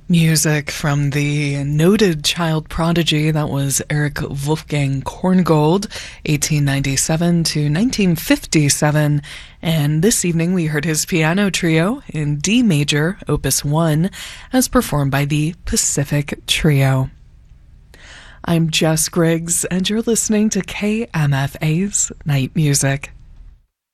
Music from the noted child prodigy that was Eric Wolfgang Korngold, 1897 to 1957. And this evening we heard his piano trio in D major, Opus 1, as performed by the Pacific Trio. I'm Jess Griggs, and you're listening to KMFA's Night Music.